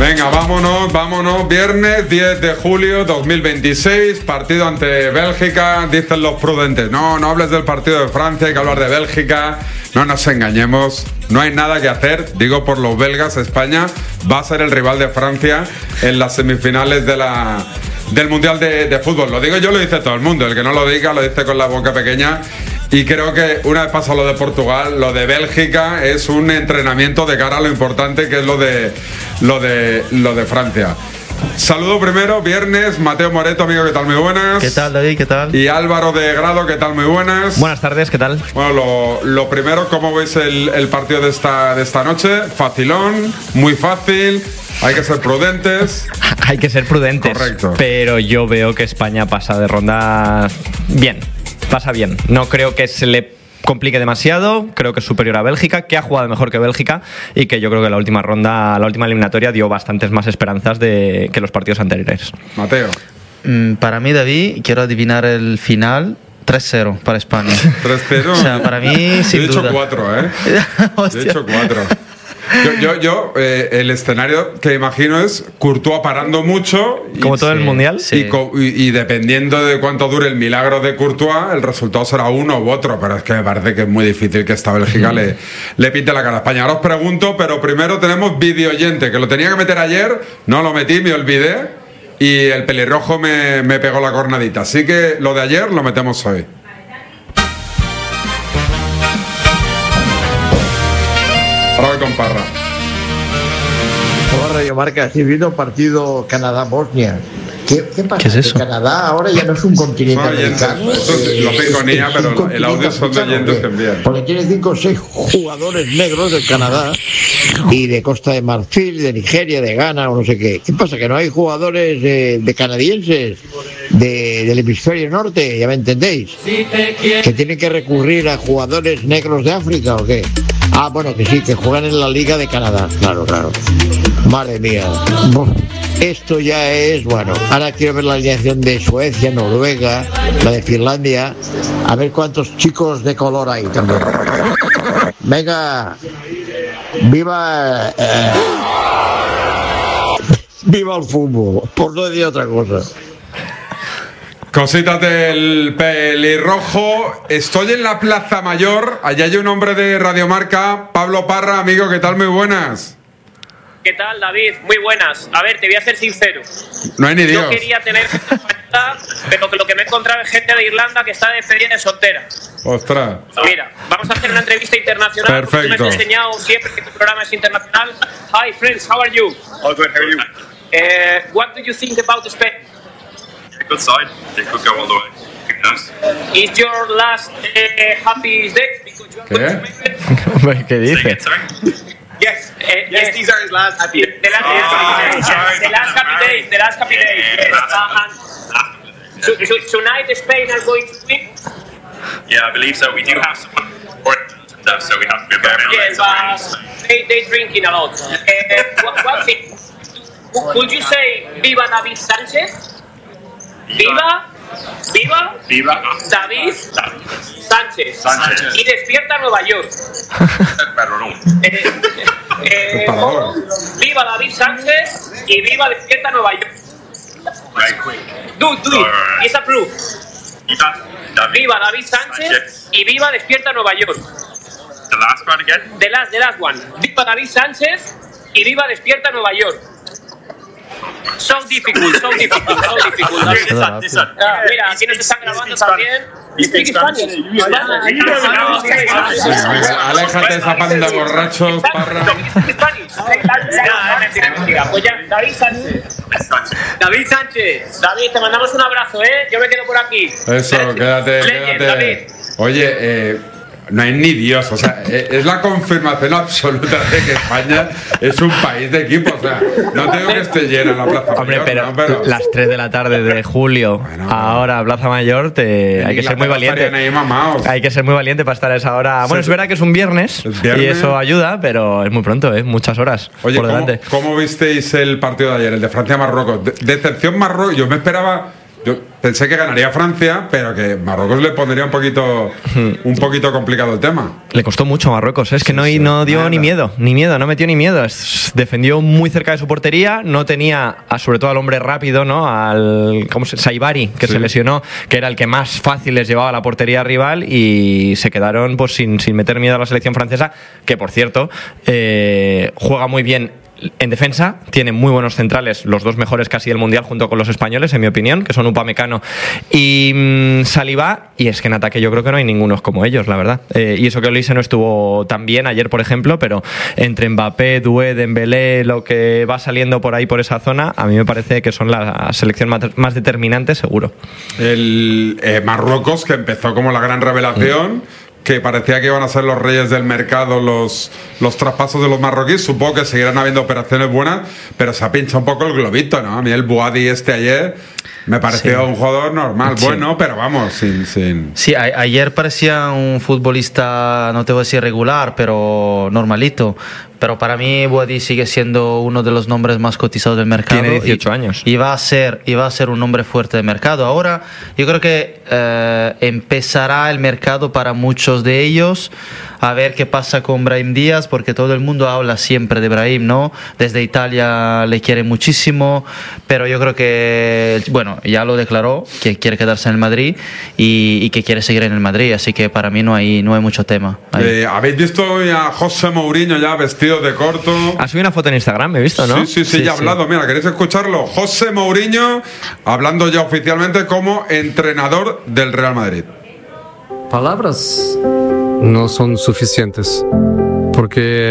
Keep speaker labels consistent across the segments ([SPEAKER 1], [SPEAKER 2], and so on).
[SPEAKER 1] Venga, vámonos. Viernes 10 de julio 2026, partido ante Bélgica. Dicen los prudentes, no hables del partido de Francia, hay que hablar de Bélgica. No nos engañemos, no hay nada que hacer. Digo por los belgas, España va a ser el rival de Francia en las semifinales del Mundial de Fútbol. Lo digo yo, lo dice todo el mundo. El que no lo diga, lo dice con la boca pequeña. Y creo que una vez pasado lo de Portugal, lo de Bélgica es un entrenamiento de cara a lo importante que es lo de Francia. Saludo primero, viernes, Mateo Moreto, amigo, ¿qué tal? Muy buenas.
[SPEAKER 2] ¿Qué tal, David? ¿Qué tal?
[SPEAKER 1] Y Álvaro de Grado, ¿qué tal? Muy buenas.
[SPEAKER 2] Buenas tardes, ¿qué tal?
[SPEAKER 1] Bueno, lo primero, ¿cómo veis el partido de esta noche? Facilón, muy fácil. Hay que ser prudentes.
[SPEAKER 2] Hay que ser prudentes.
[SPEAKER 1] Correcto.
[SPEAKER 2] Pero yo veo que España pasa de ronda bien. Pasa bien. No creo que se le complique demasiado. Creo que es superior a Bélgica, que ha jugado mejor que Bélgica y que yo creo que la última ronda, la última eliminatoria dio bastantes más esperanzas que los partidos anteriores.
[SPEAKER 1] Mateo.
[SPEAKER 3] Para mí, David, quiero adivinar el final. 3-0 para España.
[SPEAKER 1] 3-0.
[SPEAKER 3] O sea, para mí, sin duda.
[SPEAKER 1] He dicho 4, ¿eh? He dicho 4. Yo el escenario que imagino es Courtois parando mucho.
[SPEAKER 2] Como todo el Mundial.
[SPEAKER 1] Sí. Y dependiendo de cuánto dure el milagro de Courtois, el resultado será uno u otro. Pero es que me parece que es muy difícil que esta Bélgica le pinte la cara a España. Ahora os pregunto, pero primero tenemos video oyente, que lo tenía que meter ayer, no lo metí, me olvidé. Y el pelirrojo me pegó la cornadita. Así que lo de ayer lo metemos hoy. Ahora voy con Parra.
[SPEAKER 4] Hola, Radio Marca. Estoy viendo partido Canadá-Bosnia. ¿Qué pasa?
[SPEAKER 3] ¿Qué es eso?
[SPEAKER 4] Que Canadá ahora ya no es un continente americano.
[SPEAKER 1] Eso lo piconía, pero el audio son de oyentes que envían.
[SPEAKER 4] Porque tiene 5 o 6 jugadores negros del Canadá y de Costa de Marfil, de Nigeria, de Ghana o no sé qué. ¿Qué pasa? Que no hay jugadores de canadienses del hemisferio norte, ya me entendéis. Que tienen que recurrir a jugadores negros de África o qué. Ah, bueno, que sí, que juegan en la Liga de Canadá. Claro. Madre mía. Esto ya es, bueno, ahora quiero ver la alineación de Suecia, Noruega, la de Finlandia, a ver cuántos chicos de color hay también. Venga, viva el fútbol, por no decir otra cosa.
[SPEAKER 1] Cositas del pelirrojo. Estoy en la Plaza Mayor. Allá hay un hombre de Radiomarca, Pablo Parra, amigo, ¿qué tal? Muy buenas.
[SPEAKER 5] ¿Qué tal, David? Muy buenas. A ver, te voy a ser sincero.
[SPEAKER 1] No hay ni Dios.
[SPEAKER 5] Yo quería tener gente española, pero que lo que me he encontrado es gente de Irlanda que está de despedida de soltera.
[SPEAKER 1] Ostras.
[SPEAKER 5] Mira, vamos a hacer una entrevista internacional.
[SPEAKER 1] Perfecto.
[SPEAKER 5] Tú me has enseñado siempre que tu programa es internacional. Hi, friends, how are you?
[SPEAKER 6] All good, how are you?
[SPEAKER 5] What do you think about Spain?
[SPEAKER 6] Good side. They could go all the way. Nice.
[SPEAKER 5] Is your last happy day? Because you are going to Spain?
[SPEAKER 2] ¿Qué dice?
[SPEAKER 6] Sorry?
[SPEAKER 5] Yes.
[SPEAKER 6] Yes, these are his last happy days.
[SPEAKER 5] The last happy days. The last happy days. Yes. Tonight Spain are going to win.
[SPEAKER 6] Yeah, I believe so. We do have some important stuff, so we have to be very
[SPEAKER 5] Yes, they drinking a lot. One thing. Could you say Viva David Sánchez? Viva David Sánchez. Y despierta Nueva York. Viva David Sánchez y viva despierta Nueva York. Do it. It's a proof. Viva David Sánchez y viva despierta Nueva York.
[SPEAKER 6] The last part again?
[SPEAKER 5] The last one. Viva David Sánchez y viva despierta Nueva York. So difficult.
[SPEAKER 6] This one.
[SPEAKER 5] Mira, aquí nos están grabando también. Speak Spanish.
[SPEAKER 1] Aléjate de esa panda de borrachos, Parra.
[SPEAKER 5] Mentira. Pues ya, David Sánchez. David, te mandamos un abrazo, ¿eh? Yo me quedo por aquí.
[SPEAKER 1] Eso, quédate.
[SPEAKER 5] David.
[SPEAKER 1] Oye, no hay ni Dios, o sea, es la confirmación absoluta de que España es un país de equipo, o sea, no tengo que esté llena la Plaza Mayor.
[SPEAKER 2] Hombre, pero las 3 de la tarde de julio, ahora Plaza Mayor, hay que ser muy valiente. Hay que ser muy valiente para estar a esa hora. Bueno, es verdad que es un viernes y eso ayuda, pero es muy pronto, muchas horas.
[SPEAKER 1] Oye,
[SPEAKER 2] por delante.
[SPEAKER 1] ¿cómo visteis el partido de ayer, el de Francia-Marruecos? Decepción Marruecos, yo me esperaba Yo pensé que ganaría Francia, pero que Marruecos le pondría un poquito complicado el tema.
[SPEAKER 2] Le costó mucho a Marruecos, es que no dio ni miedo, no metió ni miedo. Defendió muy cerca de su portería, no tenía, sobre todo al hombre rápido, ¿no? Al Saibari, que se lesionó, que era el que más fácil les llevaba a la portería rival, y se quedaron pues sin meter miedo a la selección francesa, que por cierto juega muy bien en defensa, tiene muy buenos centrales, los dos mejores casi del mundial junto con los españoles, en mi opinión, que son Upamecano y Saliba, y es que en ataque yo creo que no hay ninguno como ellos, la verdad. Y eso que Olise no estuvo tan bien ayer, por ejemplo, pero entre Mbappé, Doué, Dembélé, lo que va saliendo por ahí por esa zona, a mí me parece que son la selección más determinante, seguro.
[SPEAKER 1] El Marruecos, que empezó como la gran revelación, que parecía que iban a ser los reyes del mercado los traspasos de los marroquíes. Supongo que seguirán habiendo operaciones buenas, pero se ha pinchado un poco el globito, ¿no? A mí el Bouadi ayer me pareció un jugador normal, bueno, pero vamos, sin...
[SPEAKER 3] Sí, ayer parecía un futbolista, no te voy a decir regular, pero normalito. Pero para mí Bouadi sigue siendo uno de los nombres más cotizados del mercado.
[SPEAKER 2] Tiene 18 años.
[SPEAKER 3] Y va a ser un nombre fuerte de mercado. Ahora yo creo que empezará el mercado para muchos de ellos. A ver qué pasa con Brahim Díaz, porque todo el mundo habla siempre de Brahim, ¿no? Desde Italia le quiere muchísimo, pero yo creo que, bueno, ya lo declaró, que quiere quedarse en el Madrid y que quiere seguir en el Madrid, así que para mí no hay mucho tema.
[SPEAKER 1] ¿Habéis visto a José Mourinho ya vestido de corto?
[SPEAKER 2] Ha subido una foto en Instagram, he visto, ¿no?
[SPEAKER 1] Sí, ya ha hablado. Mira, ¿queréis escucharlo? José Mourinho hablando ya oficialmente como entrenador del Real Madrid.
[SPEAKER 7] Palabras no son suficientes porque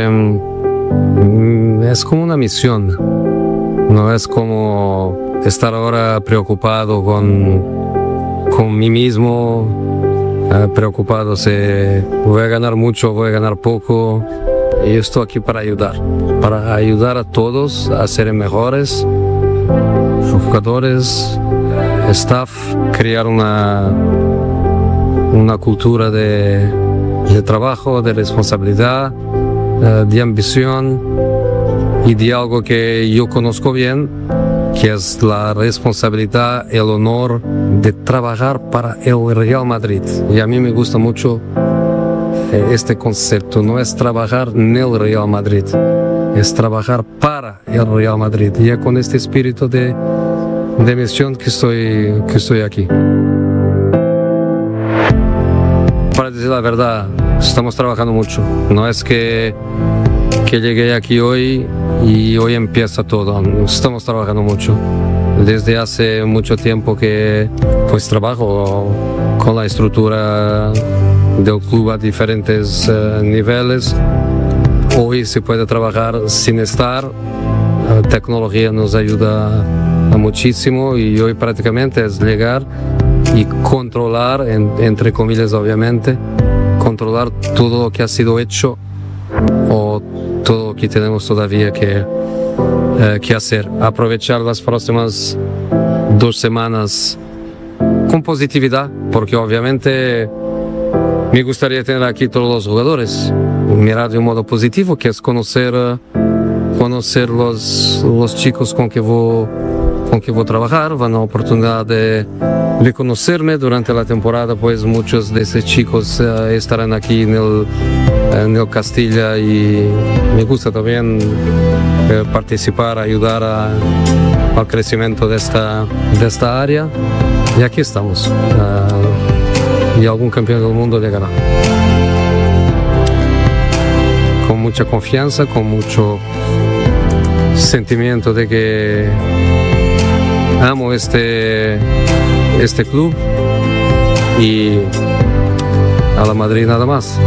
[SPEAKER 7] es como una misión, no es como estar ahora preocupado con mí mismo, preocupado si voy a ganar mucho, voy a ganar poco. Yo estoy aquí para ayudar a todos a ser mejores, jugadores, staff, crear una cultura de trabajo, de responsabilidad, de ambición y de algo que yo conozco bien, que es la responsabilidad, el honor de trabajar para el Real Madrid. Y a mí me gusta mucho este concepto, no es trabajar en el Real Madrid, es trabajar para el Real Madrid. Y es con este espíritu de misión que estoy aquí. Para decir la verdad, estamos trabajando mucho. No es que llegué aquí hoy y hoy empieza todo. Estamos trabajando mucho. Desde hace mucho tiempo que pues trabajo con la estructura del club a diferentes niveles. Hoy se puede trabajar sin estar. La tecnología nos ayuda muchísimo y hoy prácticamente es llegar y controlar, entre comillas obviamente, controlar todo lo que ha sido hecho o todo lo que tenemos todavía que hacer. Aprovechar las próximas 2 semanas con positividad, porque obviamente me gustaría tener aquí todos los jugadores, mirar de un modo positivo, que es conocer los chicos con que voy a trabajar, van a oportunidad de conocerme durante la temporada, pues muchos de esos chicos estarán aquí en el Castilla y me gusta también participar, ayudar al crecimiento de esta área y aquí estamos y algún campeón del mundo llegará con mucha confianza, con mucho sentimiento de que amo este club y a la Madrid nada más.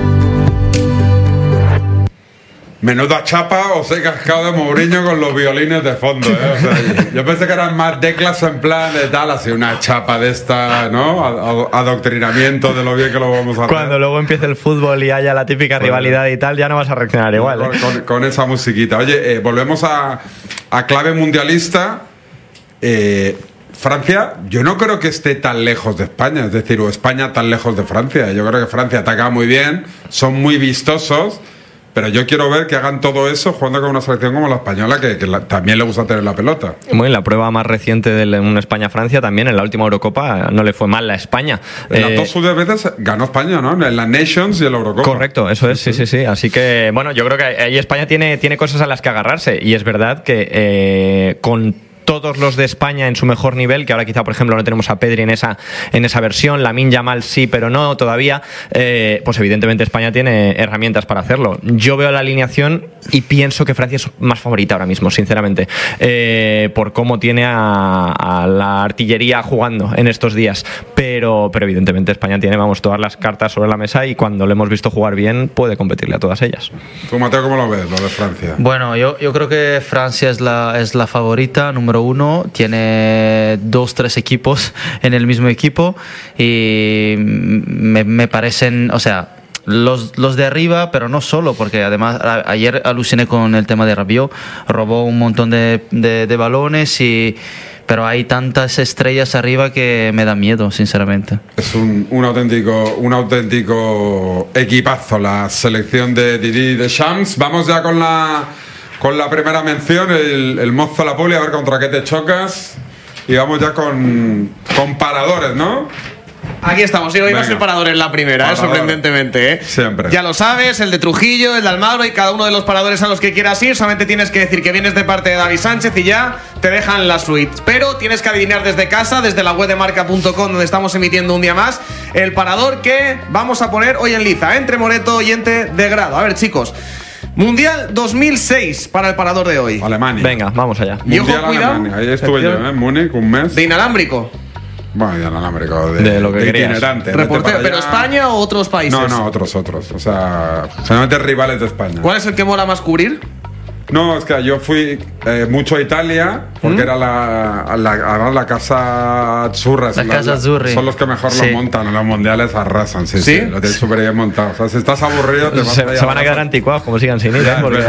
[SPEAKER 1] Menuda chapa os he cascado de Mourinho con los violines de fondo, ¿eh? O sea, yo pensé que eran más teclas en plan de tal, así una chapa de esta, ¿no? Adoctrinamiento de lo bien que lo vamos a hacer.
[SPEAKER 2] Cuando luego empiece el fútbol y haya la típica rivalidad y tal, ya no vas a reaccionar igual.
[SPEAKER 1] Con esa musiquita. Oye, volvemos a clave mundialista. Francia, yo no creo que esté tan lejos de España, es decir, o España tan lejos de Francia. Yo creo que Francia ataca muy bien, son muy vistosos, pero yo quiero ver que hagan todo eso jugando con una selección como la española, que también le gusta tener la pelota.
[SPEAKER 2] Bueno, la prueba más reciente de una España-Francia también, en la última Eurocopa, no le fue mal la España.
[SPEAKER 1] En las dos últimas veces ganó España, ¿no? En la Nations y en la Eurocopa.
[SPEAKER 2] Correcto, eso es, sí. Así que, bueno, yo creo que ahí España tiene cosas a las que agarrarse, y es verdad que con todos los de España en su mejor nivel, que ahora quizá, por ejemplo, no tenemos a Pedri en esa versión, Lamine Yamal sí, pero no todavía, pues evidentemente España tiene herramientas para hacerlo. Yo veo la alineación y pienso que Francia es más favorita ahora mismo, sinceramente, por cómo tiene a la artillería jugando en estos días, pero evidentemente España tiene, vamos, todas las cartas sobre la mesa, y cuando le hemos visto jugar bien puede competirle a todas ellas.
[SPEAKER 1] ¿Tú, Mateo, cómo lo ves, lo de Francia?
[SPEAKER 3] Bueno, yo creo que Francia es la favorita, número uno. Tiene 2-3 equipos en el mismo equipo y me parecen, o sea, los de arriba, pero no solo, porque además ayer aluciné con el tema de Rabiot, robó un montón de balones, pero hay tantas estrellas arriba que me da miedo, sinceramente.
[SPEAKER 1] Es un auténtico equipazo la selección de Didier Deschamps. Vamos ya con la primera mención, el Mozo La Poli, a ver contra qué te chocas. Y vamos ya con paradores, ¿no?
[SPEAKER 8] Aquí estamos, hoy va a ser parador en la primera, sorprendentemente,
[SPEAKER 1] Siempre.
[SPEAKER 8] Ya lo sabes, el de Trujillo, el de Almagro y cada uno de los paradores a los que quieras ir. Solamente tienes que decir que vienes de parte de David Sánchez y ya te dejan la suite. Pero tienes que adivinar desde casa, desde la web de marca.com, donde estamos emitiendo un día más, el parador que vamos a poner hoy en liza, entre Moreto y Ente de Grado. A ver, chicos, Mundial 2006 para el parador de hoy.
[SPEAKER 1] Alemania.
[SPEAKER 2] Venga, vamos allá.
[SPEAKER 1] Mundial,
[SPEAKER 8] y ojo, cuidado.
[SPEAKER 1] Alemania. Ahí estuve yo, en Múnich, un mes.
[SPEAKER 8] De inalámbrico.
[SPEAKER 1] Bueno, de inalámbrico,
[SPEAKER 2] de lo que
[SPEAKER 1] de
[SPEAKER 2] querías.
[SPEAKER 1] itinerante.
[SPEAKER 8] Reportero, ¿pero España o otros países?
[SPEAKER 1] No, otros. O sea, solamente rivales de España.
[SPEAKER 8] ¿Cuál es el que mola más cubrir?
[SPEAKER 1] No, es que yo fui mucho a Italia, porque era la casa Azzurra.
[SPEAKER 3] La casa Azzurri.
[SPEAKER 1] Son los que mejor lo montan, en los mundiales arrasan, sí. Lo tienes súper bien montado. O sea, si estás aburrido, te vas
[SPEAKER 2] se van a quedar anticuados como sigan sin ir.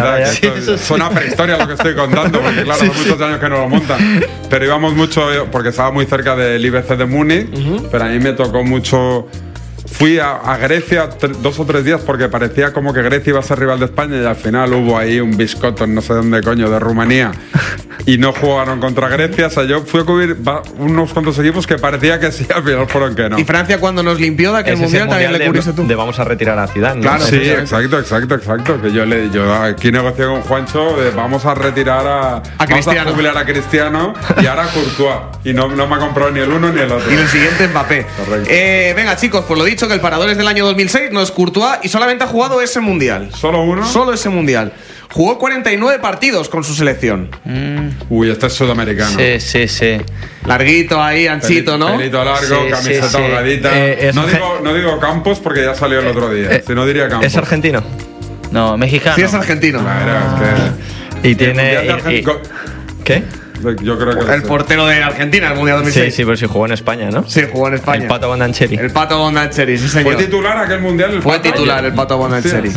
[SPEAKER 1] Suena prehistoria lo que estoy contando, porque claro, hace muchos años que no lo montan. Pero íbamos mucho, porque estaba muy cerca del IBC de Múnich, pero a mí me tocó mucho. Fui a Grecia 2 o 3 días porque parecía como que Grecia iba a ser rival de España, y al final hubo ahí un biscotto no sé dónde coño de Rumanía y no jugaron contra Grecia. O sea, yo fui a cubrir unos cuantos equipos que parecía que sí, al final fueron que no.
[SPEAKER 8] Y Francia, cuando nos limpió de aquel mundial, también le cubriste tú.
[SPEAKER 2] De vamos a retirar a Zidane, ¿no?
[SPEAKER 1] Claro, sí, exacto. Que yo aquí negocié con Juancho de vamos a retirar a Cristiano. Vamos a jubilar a Cristiano y ahora a Courtois. Y no me ha comprado ni el uno ni el otro.
[SPEAKER 8] Y el siguiente es Mbappé.
[SPEAKER 1] Correcto.
[SPEAKER 8] Venga, chicos, pues lo dicho, que el parador es del año 2006, no es Courtois, y solamente ha jugado ese mundial.
[SPEAKER 1] ¿Solo uno?
[SPEAKER 8] Solo ese mundial. Jugó 49 partidos con su selección.
[SPEAKER 1] Uy, este es sudamericano.
[SPEAKER 3] Sí.
[SPEAKER 8] Larguito ahí, anchito, ¿no?
[SPEAKER 1] Pelito largo, camiseta holgadita. No digo Campos porque ya salió el otro día. Si no diría Campos.
[SPEAKER 2] ¿Es argentino?
[SPEAKER 3] No, mexicano.
[SPEAKER 8] Sí, es argentino.
[SPEAKER 1] Claro, es que...
[SPEAKER 2] Y tiene... ¿Qué?
[SPEAKER 1] Yo creo que
[SPEAKER 8] el portero de Argentina, el Mundial 2006.
[SPEAKER 2] Sí, pero sí jugó en España, ¿no?
[SPEAKER 8] Sí, jugó en España.
[SPEAKER 2] El Pato Bondancheri.
[SPEAKER 8] El Pato Bondancheri, sí, señor.
[SPEAKER 1] ¿Fue titular aquel mundial?
[SPEAKER 8] Fue titular el Pato Bondancheri.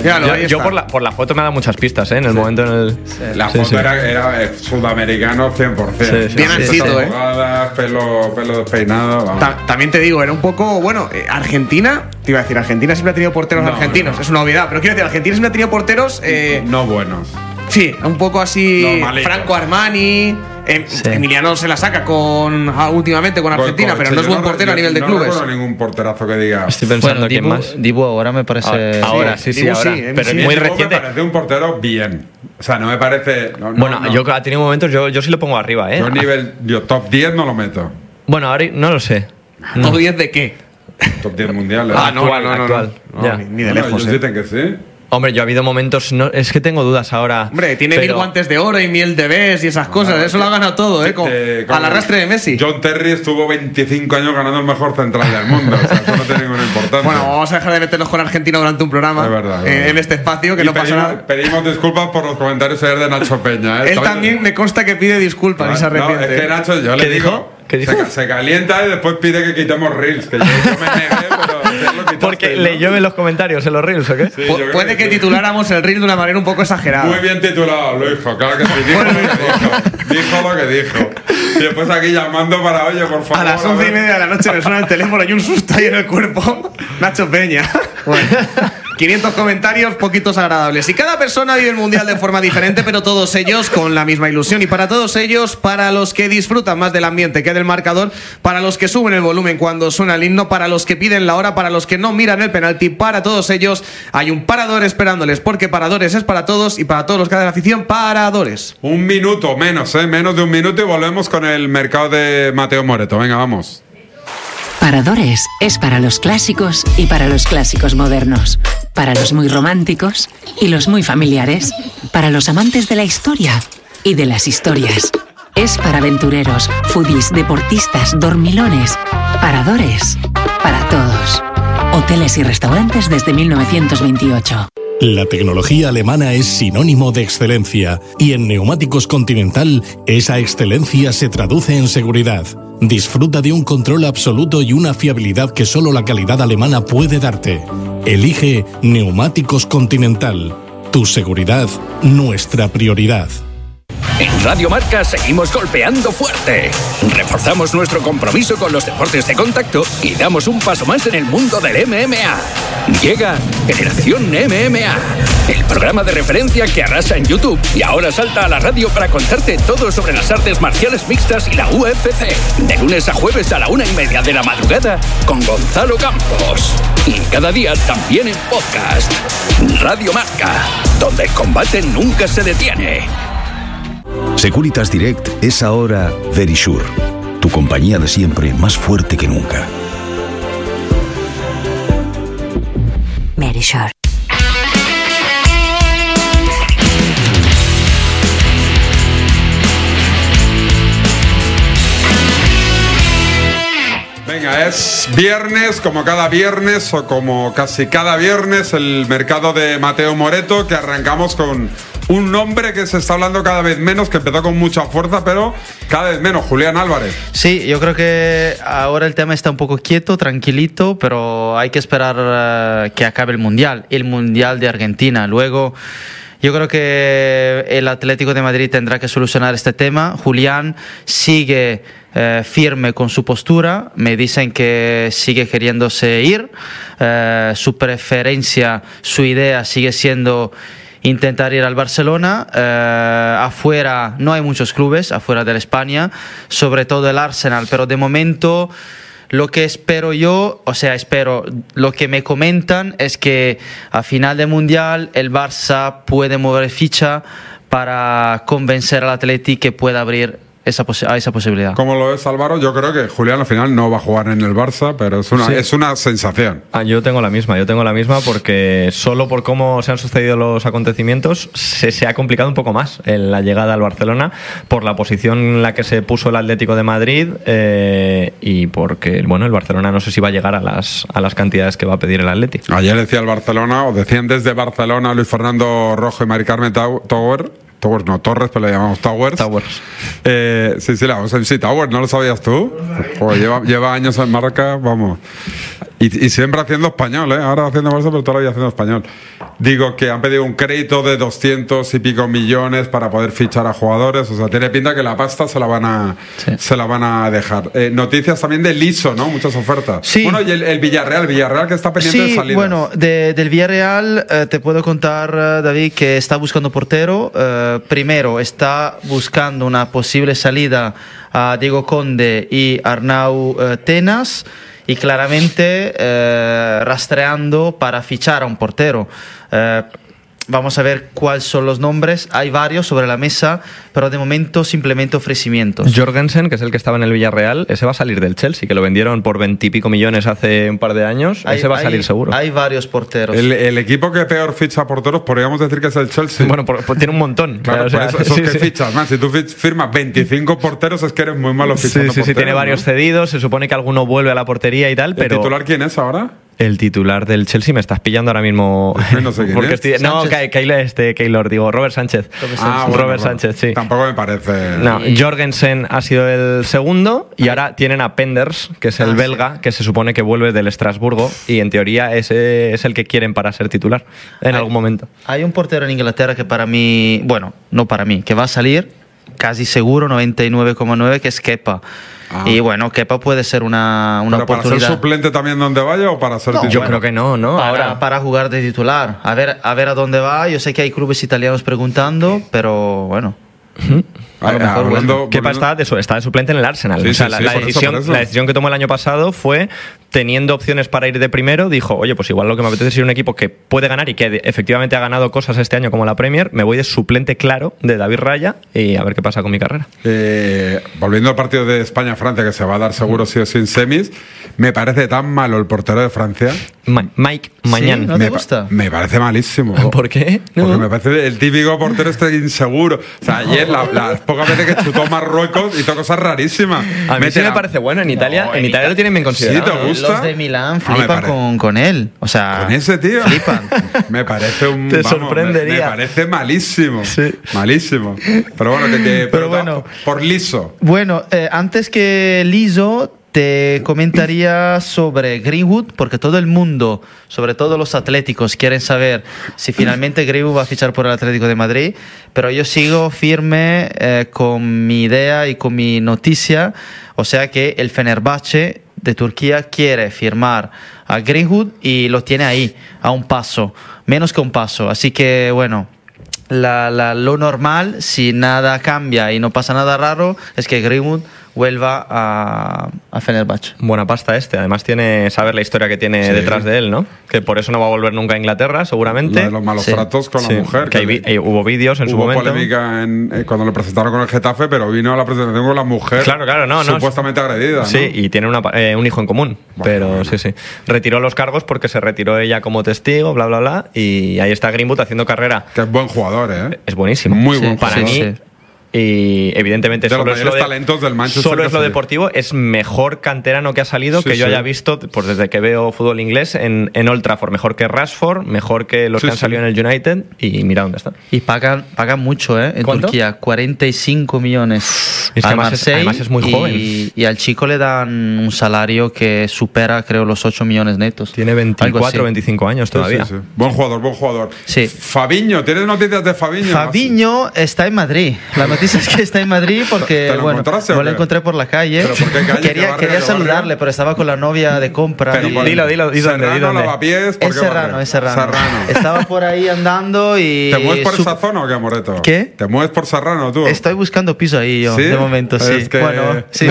[SPEAKER 2] Yo por la foto me da muchas pistas, ¿eh? En el momento en el...
[SPEAKER 1] La foto era sudamericano 100%.
[SPEAKER 8] Bien anchito, ¿eh?
[SPEAKER 1] Pelo despeinado.
[SPEAKER 8] También te digo, era un poco... Bueno, Argentina... Te iba a decir, Argentina siempre ha tenido porteros argentinos. No. Es una obviedad. Pero quiero decir, Argentina siempre ha tenido porteros...
[SPEAKER 1] no buenos.
[SPEAKER 8] Sí, un poco así... Franco Armani... Emiliano se la saca últimamente con Argentina, pero no es buen portero a nivel de clubes.
[SPEAKER 1] No recuerdo ningún porterazo que diga.
[SPEAKER 2] Estoy pensando quién más.
[SPEAKER 3] Dibu ahora me parece.
[SPEAKER 2] Ahora, sí, ahora. Pero es muy reciente.
[SPEAKER 1] Me parece un portero bien. O sea, no me parece.
[SPEAKER 2] Yo ha tenido momentos, yo sí lo pongo arriba, ¿eh?
[SPEAKER 1] Yo top 10 no lo meto.
[SPEAKER 2] Bueno, ahora no lo sé.
[SPEAKER 8] ¿Top 10 de qué?
[SPEAKER 1] Top 10 mundial.
[SPEAKER 2] Actual.
[SPEAKER 8] Ni de lejos.
[SPEAKER 1] Ellos dicen que sí.
[SPEAKER 2] Hombre, yo ha habido momentos, es que tengo dudas ahora.
[SPEAKER 8] Hombre, tiene 1000 guantes de oro y 1000 de BES y esas cosas. Eso lo ha ganado todo, al arrastre de Messi.
[SPEAKER 1] John Terry estuvo 25 años ganando el mejor central del mundo. O sea, eso no tiene ninguna importancia.
[SPEAKER 8] Bueno, vamos a dejar de meternos con Argentina durante un programa.
[SPEAKER 1] Es verdad.
[SPEAKER 8] En este espacio, que no pasa nada.
[SPEAKER 1] Pedimos disculpas por los comentarios ayer de Nacho Peña.
[SPEAKER 8] Él también me consta que pide disculpas y se arrepiente.
[SPEAKER 1] No, es que Nacho, yo le digo.
[SPEAKER 2] ¿Qué dijo?
[SPEAKER 1] Se calienta y después pide que quitemos reels. Que yo me negué, pero
[SPEAKER 2] porque leyó en los comentarios en los reels, ¿o qué?
[SPEAKER 1] Sí,
[SPEAKER 8] puede que tituláramos el reel de una manera un poco exagerada.
[SPEAKER 1] Muy bien titulado, lo dijo. Claro que sí. Dijo lo que dijo. Y después aquí llamando para, oye, por favor.
[SPEAKER 8] A las 11:30 de la noche me suena el teléfono y un susto ahí en el cuerpo. Nacho Peña. Bueno. 500 comentarios, poquitos agradables. Y cada persona vive el Mundial de forma diferente, pero todos ellos con la misma ilusión. Y para todos ellos, para los que disfrutan más del ambiente que del marcador, para los que suben el volumen cuando suena el himno, para los que piden la hora, para los que no miran el penalti, para todos ellos hay un parador esperándoles, porque Paradores es para todos y para todos los que hacen afición, Paradores.
[SPEAKER 1] Un minuto menos de un minuto y volvemos con el mercado de Mateo Moreto. Venga, vamos.
[SPEAKER 9] Paradores es para los clásicos y para los clásicos modernos, para los muy románticos y los muy familiares, para los amantes de la historia y de las historias. Es para aventureros, foodies, deportistas, dormilones. Paradores, para todos. Hoteles y restaurantes desde 1928.
[SPEAKER 10] La tecnología alemana es sinónimo de excelencia y en Neumáticos Continental esa excelencia se traduce en seguridad. Disfruta de un control absoluto y una fiabilidad que solo la calidad alemana puede darte. Elige Neumáticos Continental. Tu seguridad, nuestra prioridad.
[SPEAKER 11] En Radio Marca seguimos golpeando fuerte. Reforzamos nuestro compromiso con los deportes de contacto y damos un paso más en el mundo del MMA. Llega Generación MMA, el programa de referencia que arrasa en YouTube y ahora salta a la radio para contarte todo sobre las artes marciales mixtas y la UFC. De lunes a jueves a la 1:30 de la madrugada con Gonzalo Campos. Y cada día también en podcast. Radio Marca, donde el combate nunca se detiene.
[SPEAKER 12] Securitas Direct es ahora Verisure, tu compañía de siempre más fuerte que nunca.
[SPEAKER 9] Verisure.
[SPEAKER 1] Venga, es viernes, como cada viernes o como casi cada viernes, el mercado de Mateo Moreto, que arrancamos con un nombre que se está hablando cada vez menos, que empezó con mucha fuerza, pero cada vez menos, Julián Álvarez.
[SPEAKER 3] Sí, yo creo que ahora el tema está un poco quieto, tranquilito, pero hay que esperar que acabe el Mundial de Argentina. Luego, yo creo que el Atlético de Madrid tendrá que solucionar este tema. Julián sigue firme con su postura, me dicen que sigue queriéndose ir, su preferencia, su idea sigue siendo intentar ir al Barcelona. Afuera no hay muchos clubes, afuera de España, sobre todo el Arsenal, pero de momento lo que espero yo, lo que me comentan es que a final de Mundial el Barça puede mover ficha para convencer al Atleti que pueda abrir esa posibilidad.
[SPEAKER 1] ¿Cómo lo ves, Álvaro? Yo creo que Julián al final no va a jugar en el Barça, pero es una sensación.
[SPEAKER 2] Yo tengo la misma porque solo por cómo se han sucedido los acontecimientos se ha complicado un poco más en la llegada al Barcelona, por la posición en la que se puso el Atlético de Madrid y porque el Barcelona no sé si va a llegar a las cantidades que va a pedir el Atlético.
[SPEAKER 1] Ayer decía el Barcelona, o decían desde Barcelona Luis Fernando Rojo y Mari Carmen Torres, pero le llamamos Towers. Sí, Towers, ¿no lo sabías tú? Joder, lleva años en marca, vamos. Y siempre haciendo español, ¿eh? Ahora haciendo Barça, pero todavía haciendo español. Digo que han pedido un crédito de 200 y pico millones para poder fichar a jugadores. O sea, tiene pinta que la pasta se la van a dejar. Noticias también de Liso, ¿no? Muchas ofertas.
[SPEAKER 3] Sí.
[SPEAKER 1] Bueno, y el Villarreal que está pendiente de salidas.
[SPEAKER 3] Bueno, del Villarreal te puedo contar, David, que está buscando portero. Primero está buscando una posible salida a Diego Conde y Arnau Tenas, y claramente rastreando para fichar a un portero. Vamos a ver cuáles son los nombres. Hay varios sobre la mesa, pero de momento simplemente ofrecimientos.
[SPEAKER 2] Jorgensen, que es el que estaba en el Villarreal, ese va a salir del Chelsea, que lo vendieron por 20 y pico millones hace un par de años. Ese va a salir seguro.
[SPEAKER 3] Hay varios porteros.
[SPEAKER 1] El equipo que peor ficha porteros, podríamos decir que es el Chelsea.
[SPEAKER 2] Bueno, pues tiene un montón.
[SPEAKER 1] Claro, esos que fichas más. Si tú firmas 25 porteros, es que eres muy malo fichando porteros.
[SPEAKER 2] Sí, tiene varios cedidos. Se supone que alguno vuelve a la portería y tal, pero...
[SPEAKER 1] ¿El titular quién es ahora?
[SPEAKER 2] El titular del Chelsea, me estás pillando ahora mismo.
[SPEAKER 1] No sé quién es.
[SPEAKER 2] Keylor, digo, Robert Sánchez. Robert Sánchez, sí.
[SPEAKER 1] Tampoco me parece.
[SPEAKER 2] No, Jorgensen ha sido el segundo y ahora tienen a Penders, que es el belga, que se supone que vuelve del Estrasburgo y en teoría ese es el que quieren para ser titular en algún momento.
[SPEAKER 3] Hay un portero en Inglaterra que para mí, bueno, no para mí, que va a salir casi seguro, 99,9, que es Kepa. Y bueno, Kepa puede ser una
[SPEAKER 1] ¿Pero
[SPEAKER 3] oportunidad.
[SPEAKER 1] para ser suplente también donde vaya o para ser titular?
[SPEAKER 2] Yo creo que no, ¿no?
[SPEAKER 3] Para jugar de titular. A ver a dónde va. Yo sé que hay clubes italianos preguntando, pero bueno. A lo mejor
[SPEAKER 2] Kepa está de suplente en el Arsenal.
[SPEAKER 1] Sí,
[SPEAKER 2] o sea,
[SPEAKER 1] sí,
[SPEAKER 2] la
[SPEAKER 1] por
[SPEAKER 2] decisión,
[SPEAKER 1] eso.
[SPEAKER 2] la decisión que tomó el año pasado fue, teniendo opciones para ir de primero, dijo, oye, pues igual lo que me apetece es ir a un equipo que puede ganar y que efectivamente ha ganado cosas este año como la Premier, me voy de suplente claro de David Raya y a ver qué pasa con mi carrera.
[SPEAKER 1] Volviendo al partido de España-Francia, que se va a dar seguro sí o sí en semis, me parece tan malo el portero de Francia.
[SPEAKER 2] Mike Mañán.
[SPEAKER 3] ¿No te gusta?
[SPEAKER 1] Me parece malísimo.
[SPEAKER 2] ¿Por qué?
[SPEAKER 1] Porque me parece el típico portero inseguro. O sea, ayer las pocas veces que chutó Marruecos hizo cosas rarísimas.
[SPEAKER 2] A mí sí me parece bueno. En Italia, en Italia lo tienen bien considerado.
[SPEAKER 1] ¿Sí te gusta?
[SPEAKER 3] Los de Milán flipan con él. O sea,
[SPEAKER 1] con ese tío.
[SPEAKER 3] Flipan.
[SPEAKER 1] Me parece un.
[SPEAKER 2] Te sorprendería.
[SPEAKER 1] Me parece malísimo.
[SPEAKER 2] Sí.
[SPEAKER 1] Malísimo. Pero bueno, pero bueno. Por liso.
[SPEAKER 3] Bueno, antes que liso, te comentaría sobre Greenwood, porque todo el mundo, sobre todo los atléticos, quieren saber si finalmente Greenwood va a fichar por el Atlético de Madrid, pero yo sigo firme con mi idea y con mi noticia, o sea que el Fenerbahce de Turquía quiere firmar a Greenwood y lo tiene ahí, a un paso, menos que un paso, así que bueno. Lo normal, si nada cambia y no pasa nada raro, es que Greenwood vuelva a Fenerbahce.
[SPEAKER 2] Buena pasta además tiene saber la historia que tiene detrás de él, ¿no? Que por eso no va a volver nunca a Inglaterra, seguramente.
[SPEAKER 1] La de los malos tratos con la mujer.
[SPEAKER 2] Que hubo vídeos en su momento.
[SPEAKER 1] Hubo polémica cuando lo presentaron con el Getafe, pero vino a la presentación con la mujer supuestamente agredida, ¿no?
[SPEAKER 2] Sí, y tiene un hijo en común. Pero sí. Retiró los cargos porque se retiró ella como testigo, bla, bla, bla. Y ahí está Greenwood haciendo carrera.
[SPEAKER 1] Que es buen jugador, ¿eh?
[SPEAKER 2] Es buenísimo.
[SPEAKER 1] Muy buen
[SPEAKER 2] para mí.
[SPEAKER 1] Sí.
[SPEAKER 2] Y evidentemente
[SPEAKER 1] de los talentos del Manchester,
[SPEAKER 2] solo es lo deportivo, es mejor canterano que ha salido que yo haya visto pues desde que veo fútbol inglés en Old Trafford, mejor que Rashford, mejor que los que han salido en el United, y mira dónde están.
[SPEAKER 3] Y pagan mucho, en
[SPEAKER 2] ¿Cuánto?
[SPEAKER 3] Turquía, 45 millones
[SPEAKER 2] es que
[SPEAKER 3] al Marseille,
[SPEAKER 2] además es muy joven.
[SPEAKER 3] Y al chico le dan un salario que supera, creo, los 8 millones netos.
[SPEAKER 2] Tiene 24, 25 años todavía.
[SPEAKER 1] Sí. Buen jugador.
[SPEAKER 3] Sí.
[SPEAKER 1] Fabiño, ¿tienes noticias de Fabiño?
[SPEAKER 3] Fabiño está en Madrid. La noticia es que está en Madrid porque me lo encontré por la calle.
[SPEAKER 1] ¿Pero por qué calle?
[SPEAKER 3] Quería saludarle, pero estaba con la novia de compra.
[SPEAKER 1] Pero
[SPEAKER 2] dilo,
[SPEAKER 1] Serrano, Lavapiés,
[SPEAKER 3] es Serrano. Estaba por ahí andando y...
[SPEAKER 1] ¿Te mueves por esa zona o qué, Moreto?
[SPEAKER 3] ¿Qué?
[SPEAKER 1] ¿Te mueves por Serrano tú?
[SPEAKER 3] Estoy buscando piso ahí yo,
[SPEAKER 1] ¿Sí?
[SPEAKER 3] de momento, sí.
[SPEAKER 1] Es que...
[SPEAKER 3] Bueno, sí,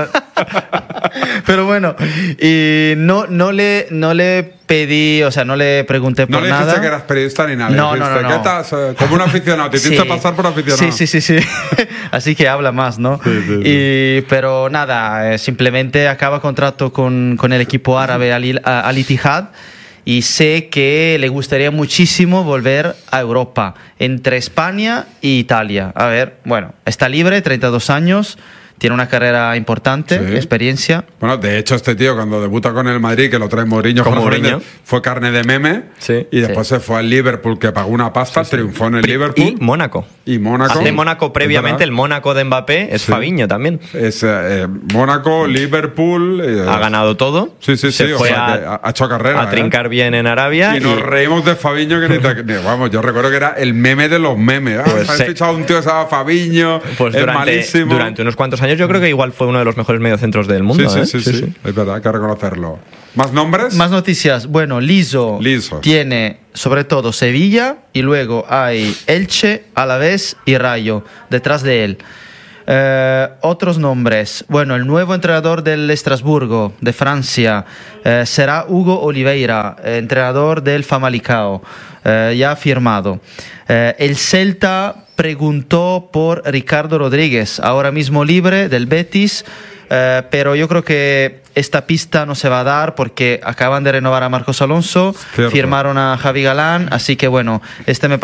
[SPEAKER 3] pero bueno, y no le pedí, o sea, no le pregunté por nada.
[SPEAKER 1] No le dijiste que eras periodista ni nada.
[SPEAKER 3] No.
[SPEAKER 1] ¿Qué estás? Como un aficionado. Te hiciste pasar por aficionado.
[SPEAKER 3] Sí. Así que habla más, ¿no? Sí. Pero nada, simplemente acaba contrato con el equipo árabe Al Ittihad. Y sé que le gustaría muchísimo volver a Europa, entre España e Italia. A ver, bueno, está libre, 32 años. Tiene una carrera importante, experiencia.
[SPEAKER 1] Bueno, de hecho, este tío cuando debuta con el Madrid, que lo trae Mourinho, fue carne de meme. Sí. Y después se fue al Liverpool, que pagó una pasta, triunfó en el Liverpool.
[SPEAKER 2] Y Mónaco.
[SPEAKER 1] Hace
[SPEAKER 2] Mónaco previamente, el Mónaco de Mbappé es Fabiño también.
[SPEAKER 1] Es Mónaco, Liverpool.
[SPEAKER 2] Ha ganado todo.
[SPEAKER 1] Sí.
[SPEAKER 2] Fue
[SPEAKER 1] ha hecho carrera.
[SPEAKER 2] A trincar bien en Arabia.
[SPEAKER 1] Y nos reímos de Fabiño, vamos, yo recuerdo que era el meme de los memes. Pues han fichado un tío que se llama Fabiño.
[SPEAKER 2] Pues
[SPEAKER 1] es malísimo.
[SPEAKER 2] Durante unos cuantos años yo creo que igual fue uno de los mejores mediocentros del mundo.
[SPEAKER 1] Sí. Es verdad, hay que reconocerlo. ¿Más nombres?
[SPEAKER 3] Más noticias. Bueno, Liso tiene sobre todo Sevilla y luego hay Elche, Alavés y Rayo detrás de él. Otros nombres. Bueno, el nuevo entrenador del Estrasburgo de Francia será Hugo Oliveira, entrenador del Famalicão, ya firmado. El Celta preguntó por Ricardo Rodríguez, ahora mismo libre del Betis, pero yo creo que esta pista no se va a dar porque acaban de renovar a Marcos Alonso, firmaron a Javi Galán, así que bueno, este me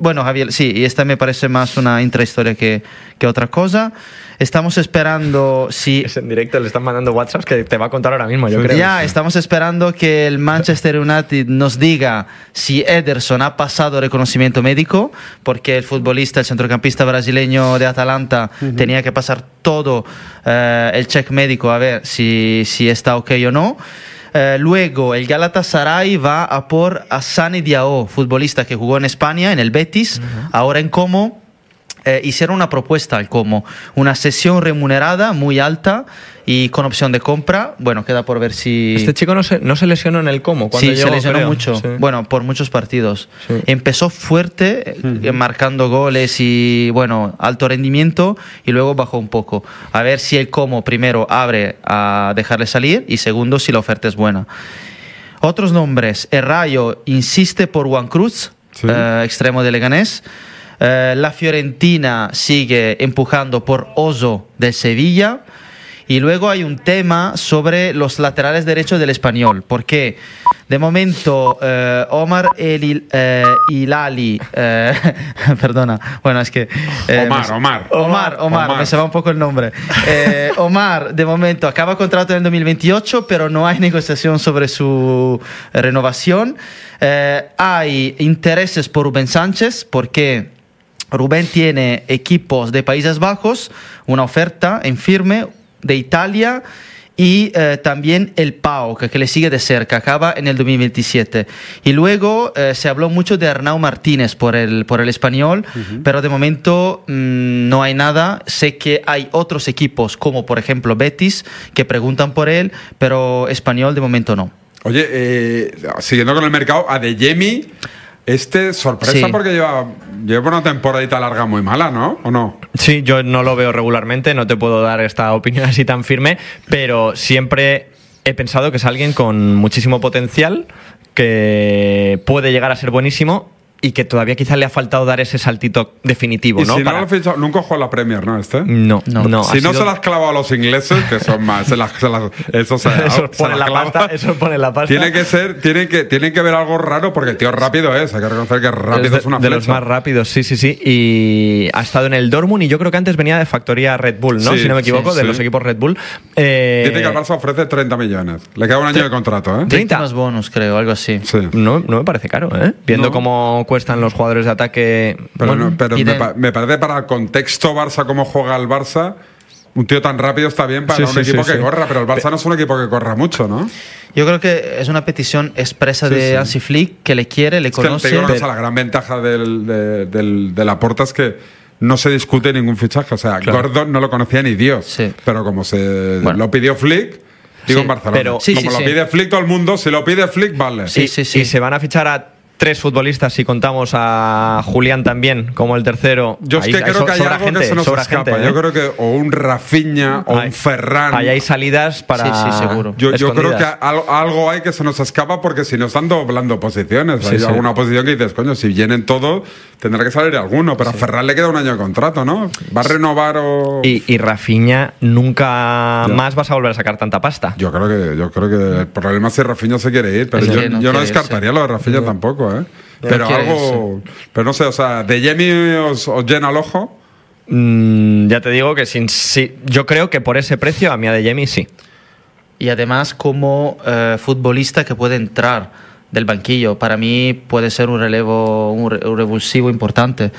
[SPEAKER 3] parece más una intrahistoria que otra cosa. Estamos esperando si...
[SPEAKER 2] Es en directo, le están mandando WhatsApps que te va a contar ahora mismo, yo creo.
[SPEAKER 3] Ya, estamos esperando que el Manchester United nos diga si Ederson ha pasado reconocimiento médico, porque el futbolista, el centrocampista brasileño de Atalanta, tenía que pasar todo el check médico a ver si está ok o no. Luego el Galatasaray va a por Hassani Diao, futbolista que jugó en España, en el Betis, ahora en Como. hicieron una propuesta al Como, una sesión remunerada muy alta y con opción de compra. Bueno, queda por ver si...
[SPEAKER 2] Este chico no se lesionó en el Como.
[SPEAKER 3] Sí,
[SPEAKER 2] llegó,
[SPEAKER 3] se lesionó
[SPEAKER 2] creo.
[SPEAKER 3] mucho.
[SPEAKER 2] Sí.
[SPEAKER 3] Bueno, por muchos partidos.
[SPEAKER 2] Sí.
[SPEAKER 3] Empezó fuerte, marcando goles y, bueno, alto rendimiento, y luego bajó un poco. A ver si el Como, primero, abre a dejarle salir, y segundo, si la oferta es buena. Otros nombres. El Rayo insiste por Juan Cruz, extremo de Leganés. La Fiorentina sigue empujando por Oso del Sevilla. Y luego hay un tema sobre los laterales derechos del Español, porque de momento Omar Hilali, perdona, bueno, es que... Omar, me se va un poco el nombre. Omar, de momento, acaba contrato en el 2028, pero no hay negociación sobre su renovación. Hay intereses por Rubén Sánchez, porque Rubén tiene equipos de Países Bajos, una oferta en firme de Italia, y también el PAOK, que le sigue de cerca, acaba en el 2027. Y luego se habló mucho de Arnau Martínez por el Español, pero de momento no hay nada. Sé que hay otros equipos, como por ejemplo Betis, que preguntan por él, pero Español de momento no.
[SPEAKER 1] Oye, siguiendo con el mercado, Adeyemi... sorpresa,
[SPEAKER 3] Sí.
[SPEAKER 1] porque lleva una temporadita larga muy mala, ¿no? ¿O no?
[SPEAKER 2] Sí, yo no lo veo regularmente, no te puedo dar esta opinión así tan firme, pero siempre he pensado que es alguien con muchísimo potencial, que puede llegar a ser buenísimo y que todavía quizás le ha faltado dar ese saltito definitivo,
[SPEAKER 1] Y
[SPEAKER 2] ¿no?
[SPEAKER 1] si no lo has fichado, nunca jugó la Premier, ¿no?
[SPEAKER 2] No.
[SPEAKER 1] Si no se las ha clavado a los ingleses, que son más, eso
[SPEAKER 2] pone la pasta.
[SPEAKER 1] Tiene que ver algo raro, porque el tío rápido es. Hay que reconocer que rápido es una
[SPEAKER 2] de
[SPEAKER 1] flecha.
[SPEAKER 2] los más rápidos, sí. Y ha estado en el Dortmund, y yo creo que antes venía de factoría Red Bull, ¿no?
[SPEAKER 1] Sí,
[SPEAKER 2] si no me equivoco, de los equipos Red Bull.
[SPEAKER 1] Dice que el Barça ofrece 30 millones. Le queda un año de contrato, ¿eh?
[SPEAKER 3] 30 más bonus, creo, algo así.
[SPEAKER 1] Sí.
[SPEAKER 2] No me parece caro, ¿eh? Viendo cómo cuestan los jugadores de ataque.
[SPEAKER 1] Pero,
[SPEAKER 2] bueno,
[SPEAKER 1] me parece, para el contexto Barça, cómo juega el Barça, un tío tan rápido está bien para un equipo que corra, pero el Barça no es un equipo que corra mucho, ¿no?
[SPEAKER 3] Yo creo que es una petición expresa de Hansi Flick, que le quiere, le conoce.
[SPEAKER 1] Que la gran ventaja de Laporta es que no se discute ningún fichaje. O sea, Gordon no lo conocía ni Dios. Pero como lo pidió Flick, en Barcelona.
[SPEAKER 2] Pero,
[SPEAKER 1] lo pide Flick todo el mundo, si lo pide Flick, vale.
[SPEAKER 2] Y se van a fichar a 3 futbolistas, si contamos a Julián también como el tercero.
[SPEAKER 1] Yo es que creo que hay algo que se nos escapa. Yo creo que o un Rafinha o un Ferran.
[SPEAKER 2] Ahí hay salidas para.
[SPEAKER 3] Sí, seguro.
[SPEAKER 1] Yo creo que algo hay que se nos escapa, porque si no están doblando posiciones. Hay alguna posición que dices, coño, si vienen todos, tendrá que salir alguno. Pero a Ferran le queda un año de contrato, ¿no? ¿Va a renovar o...?
[SPEAKER 2] Y Rafinha nunca más vas a volver a sacar tanta pasta.
[SPEAKER 1] Yo creo que el problema es si Rafinha se quiere ir. Pero yo no descartaría lo de Rafinha tampoco, ¿eh? Pero algo... Pero no sé, o sea, ¿de Adeyemi os llena el ojo?
[SPEAKER 2] Ya te digo que yo creo que por ese precio a mí Adeyemi sí.
[SPEAKER 3] Y además como futbolista que puede entrar del banquillo, para mí puede ser un relevo, un revulsivo importante.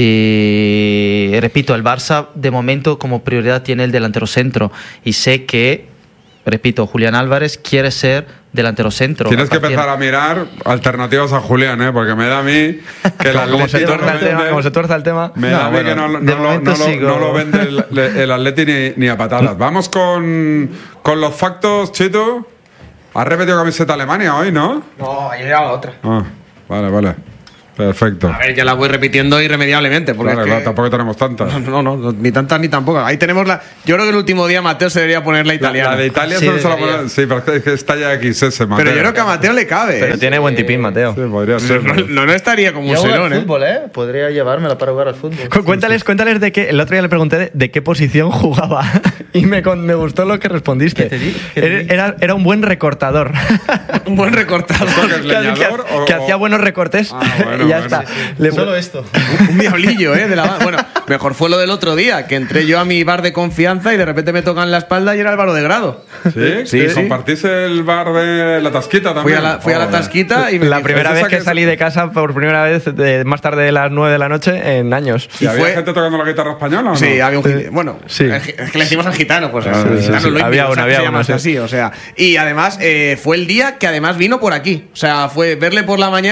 [SPEAKER 3] Y repito, el Barça de momento como prioridad tiene el delantero centro, y sé que, repito, Julián Álvarez quiere ser delantero centro.
[SPEAKER 1] Tienes que empezar a mirar alternativas a Julián, ¿eh? Porque me da a mí que
[SPEAKER 2] como se tuerza el tema.
[SPEAKER 1] Me da a mí que no lo vende el Atleti ni a patadas. Vamos con los factos, Chito. Has repetido camiseta Alemania hoy, ¿no?
[SPEAKER 8] No, ayer era otra.
[SPEAKER 1] Vale. Perfecto.
[SPEAKER 8] A ver, ya la voy repitiendo irremediablemente. Porque
[SPEAKER 1] claro, tampoco tenemos tantas.
[SPEAKER 8] No, ni tantas ni tampoco. Ahí tenemos la. Yo creo que el último día Mateo se debería poner la italiana.
[SPEAKER 1] La de Italia solo se la pone. Sí, pero es que está ya XS, Mateo.
[SPEAKER 8] Pero yo creo que a Mateo le cabe.
[SPEAKER 2] Pero tiene buen tipín, Mateo.
[SPEAKER 1] Sí, podría ser.
[SPEAKER 8] No estaría como un selón, ¿eh?
[SPEAKER 3] Fútbol, Podría llevármela para jugar al fútbol.
[SPEAKER 2] Cuéntales de qué. El otro día le pregunté de qué posición jugaba y me gustó lo que respondiste.
[SPEAKER 3] ¿Qué te di?
[SPEAKER 2] Era un buen recortador.
[SPEAKER 8] Un buen recortador.
[SPEAKER 2] Que hacía buenos recortes.
[SPEAKER 1] Bueno,
[SPEAKER 2] y ya está.
[SPEAKER 3] Solo esto.
[SPEAKER 8] Un diablillo, de la mano. Bueno, mejor fue lo del otro día, que entré yo a mi bar de confianza y de repente me tocan la espalda y era Álvaro de Grado.
[SPEAKER 1] Sí. ¿Compartís el bar de la Tasquita también?
[SPEAKER 8] Fui a la Tasquita y
[SPEAKER 2] la primera vez que salí de casa por primera vez más tarde de las 9 de la noche en años.
[SPEAKER 1] ¿Y había gente tocando la guitarra española o no?
[SPEAKER 8] Sí, había un bueno, es que le decimos al gitano, pues
[SPEAKER 2] había uno
[SPEAKER 8] así, o sea, y además fue el día que además vino por aquí, o sea, fue verle por la mañana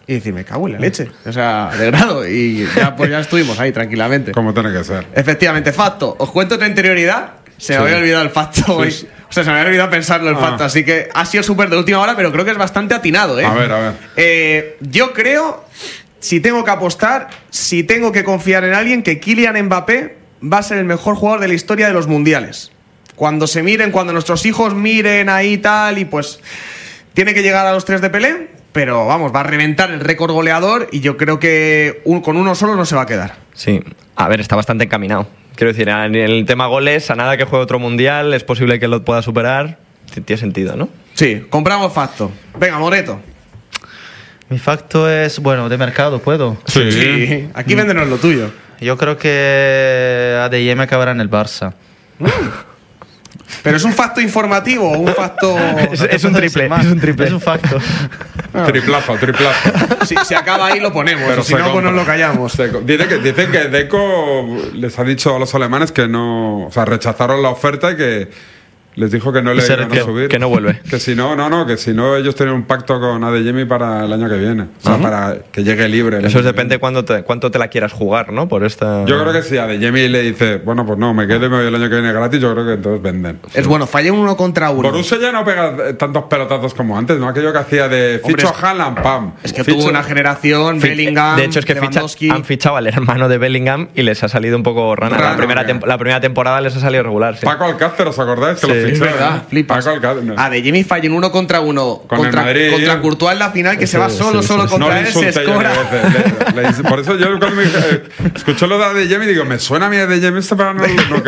[SPEAKER 8] y decir, me cago en la leche. O sea, de grado. Y ya, pues ya estuvimos ahí tranquilamente.
[SPEAKER 1] Como tiene que ser.
[SPEAKER 8] Efectivamente, facto. Os cuento otra interioridad. Se me había olvidado el facto hoy. O sea, se me había olvidado pensarlo el facto. Así que ha sido súper de última hora, pero creo que es bastante atinado, ¿eh?
[SPEAKER 1] A ver.
[SPEAKER 8] Yo creo, si tengo que apostar, si tengo que confiar en alguien, que Kylian Mbappé va a ser el mejor jugador de la historia de los mundiales. Cuando se miren, cuando nuestros hijos miren ahí tal, y pues tiene que llegar a los 3 de Pelé, pero vamos, va a reventar el récord goleador y yo creo que con uno solo no se va a quedar.
[SPEAKER 2] Sí, a ver, está bastante encaminado. Quiero decir, en el tema goles, a nada que juegue otro mundial, es posible que lo pueda superar. Tiene sentido, ¿no?
[SPEAKER 8] Sí, compramos facto. Venga, Moreto.
[SPEAKER 3] Mi facto es, bueno, de mercado, ¿puedo?
[SPEAKER 8] Sí. Aquí véndenos lo tuyo.
[SPEAKER 3] Yo creo que ADM acabará en el Barça.
[SPEAKER 8] ¿Pero es un facto informativo o un facto...?
[SPEAKER 2] Es un triple.
[SPEAKER 3] Es un facto.
[SPEAKER 1] Triplazo.
[SPEAKER 8] Si se acaba ahí lo ponemos,
[SPEAKER 1] Pero
[SPEAKER 8] si no, pues nos lo callamos.
[SPEAKER 1] Dicen que Deco les ha dicho a los alemanes que no... O sea, rechazaron la oferta y que les dijo que no le iban a subir.
[SPEAKER 2] Que no vuelve.
[SPEAKER 1] Que si no, que si no ellos tienen un pacto con Adeyemi para el año que viene. O sea, para que llegue libre.
[SPEAKER 2] Eso depende cuánto te la quieras jugar, ¿no? Por esta...
[SPEAKER 1] Yo creo que si Adeyemi le dice, bueno, pues no, me quedo y me voy el año que viene gratis, yo creo que entonces venden.
[SPEAKER 8] Es bueno, fallé un 1 contra 1.
[SPEAKER 1] Borussia ya no pega tantos pelotazos como antes, ¿no? Aquello que hacía de ficho a Haaland, pam.
[SPEAKER 8] Es que tuvo una generación, Bellingham,
[SPEAKER 2] de hecho, es que han fichado al hermano de Bellingham y les ha salido un poco rana. La primera temporada les ha salido regular, sí.
[SPEAKER 1] Paco Alcácer, ¿os acordáis? Que lo fichó.
[SPEAKER 8] Es verdad, Paco Alcácer. Adeyemi falla en 1 contra 1 contra Courtois en la final, que se va solo contra él, se escora.
[SPEAKER 1] Por eso yo cuando escucho lo de Adeyemi digo, me suena a mí Adeyemi para no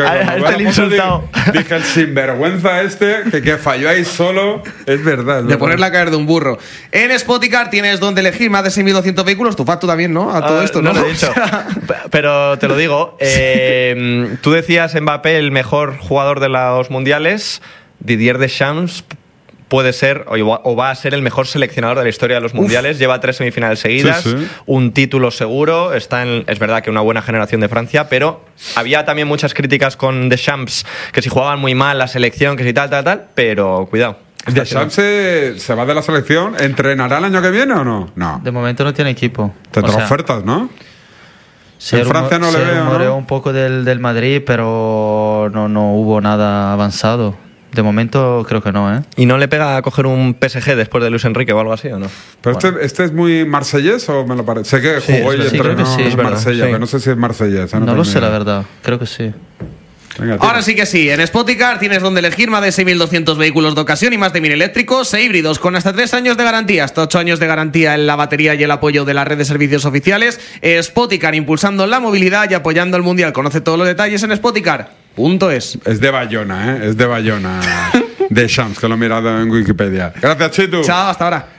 [SPEAKER 1] dije, el sinvergüenza que falló ahí solo. Es verdad.
[SPEAKER 8] De ponerla a caer de un burro. En Spoticar tienes donde elegir más de 6.200 vehículos. Tu facto también, ¿no? A todo esto, ¿no?
[SPEAKER 2] No lo he dicho. Pero te lo digo. Tú decías Mbappé el mejor jugador de los mundiales. Didier Deschamps puede ser o va a ser el mejor seleccionador de la historia de los mundiales. Lleva 3 semifinales seguidas, un título seguro. Es verdad que una buena generación de Francia, pero había también muchas críticas con Deschamps, que si jugaban muy mal la selección, que si tal, pero cuidado.
[SPEAKER 1] ¿Deschamps se va de la selección? ¿Entrenará el año que viene o no? No.
[SPEAKER 3] De momento no tiene equipo.
[SPEAKER 1] Tendrá ofertas, ¿no?
[SPEAKER 3] En Francia no le veo, ¿no? Se rumoreó un poco del Madrid, pero no hubo nada avanzado. De momento creo que no, ¿eh?
[SPEAKER 2] ¿Y no le pega a coger un PSG después de Luis Enrique o algo así o no?
[SPEAKER 1] ¿Pero bueno. este es muy marsellés o me lo parece? Sé que jugó y entrenó en Marsella, pero no sé si es marsellés.
[SPEAKER 3] No lo sé, la verdad. Creo que sí.
[SPEAKER 8] Venga, ahora sí que sí, en Spoticar tienes donde elegir más de 6.200 vehículos de ocasión y más de 1.000 eléctricos e híbridos con hasta 3 años de garantía, hasta 8 años de garantía en la batería y el apoyo de la red de servicios oficiales. Spoticar, impulsando la movilidad y apoyando el mundial. Conoce todos los detalles en spoticar.es.
[SPEAKER 1] Es de Bayona, ¿eh? Es de Bayona. De Shams, que lo he mirado en Wikipedia. Gracias, Chitu.
[SPEAKER 8] Chao, hasta ahora.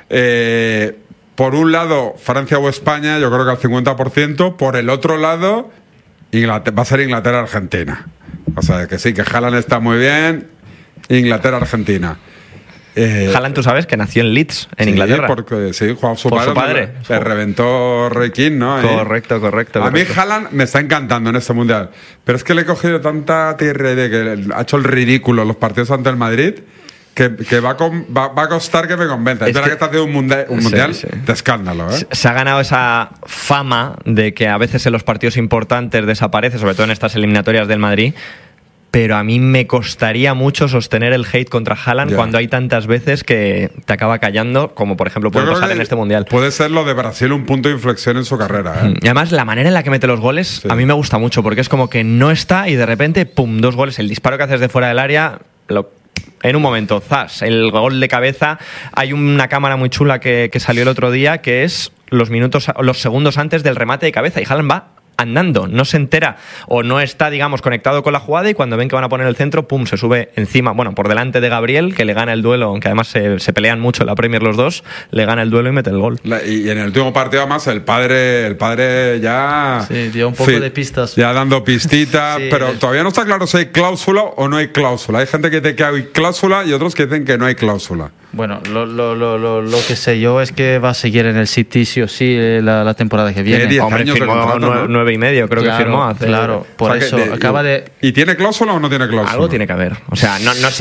[SPEAKER 1] Por un lado, Francia o España, yo creo que al 50%. Por el otro lado, va a ser Inglaterra-Argentina. O sea, que sí, que Haaland está muy bien. Inglaterra-Argentina.
[SPEAKER 2] Haaland, tú sabes que nació en Leeds, en Inglaterra.
[SPEAKER 1] Porque sí, jugaba su
[SPEAKER 2] padre.
[SPEAKER 1] Le reventó Roy Keane, ¿no? Ahí.
[SPEAKER 2] Correcto.
[SPEAKER 1] A mí Haaland me está encantando en este mundial. Pero es que le he cogido tanta tierra de que ha hecho el ridículo en los partidos ante el Madrid. Que va a costar que me convenza. Es verdad que está haciendo un mundial de escándalo, ¿eh?
[SPEAKER 2] Se ha ganado esa fama de que a veces en los partidos importantes desaparece, sobre todo en estas eliminatorias del Madrid. Pero a mí me costaría mucho sostener el hate contra Haaland cuando hay tantas veces que te acaba callando, como por ejemplo puede pasar en este mundial.
[SPEAKER 1] Puede ser lo de Brasil un punto de inflexión en su carrera, ¿eh?
[SPEAKER 2] Y además la manera en la que mete los goles a mí me gusta mucho, porque es como que no está y de repente, ¡pum!, 2 goles. El disparo que haces de fuera del área... En un momento, ¡zas!, el gol de cabeza. Hay una cámara muy chula que salió el otro día, que es los segundos antes del remate de cabeza, y Haaland va andando, no se entera o no está, digamos, conectado con la jugada, y cuando ven que van a poner el centro, pum, se sube encima, bueno, por delante de Gabriel, que le gana el duelo, aunque además se pelean mucho en la Premier los dos, le gana el duelo y mete el gol.
[SPEAKER 1] Y en el último partido además el padre ya...
[SPEAKER 3] Sí, dio un poco de pistas.
[SPEAKER 1] Ya dando pistitas, pero todavía no está claro si hay cláusula o no hay cláusula. Hay gente que dice que hay cláusula y otros que dicen que no hay cláusula.
[SPEAKER 3] Bueno, lo que sé yo es que va a seguir en el City sí o sí la temporada que viene.
[SPEAKER 1] 10 años
[SPEAKER 2] firmó
[SPEAKER 1] de contrato,
[SPEAKER 2] 9 y medio, creo que firmó hace.
[SPEAKER 3] Claro, por eso acaba de...
[SPEAKER 1] ¿Y tiene cláusula o no tiene cláusula?
[SPEAKER 2] Algo tiene que haber. O sea, no sé